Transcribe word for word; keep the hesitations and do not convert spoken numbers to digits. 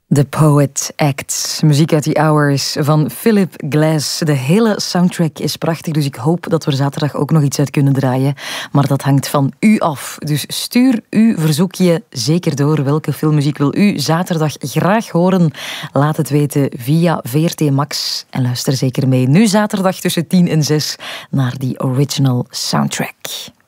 The Poet Act, muziek uit die hours van Philip Glass. De hele soundtrack is prachtig, dus ik hoop dat we er zaterdag ook nog iets uit kunnen draaien. Maar dat hangt van u af. Dus stuur uw verzoekje zeker door. Welke filmmuziek wil u zaterdag graag horen? Laat het weten via V R T Max. En luister zeker mee nu zaterdag tussen tien en zes naar die original soundtrack.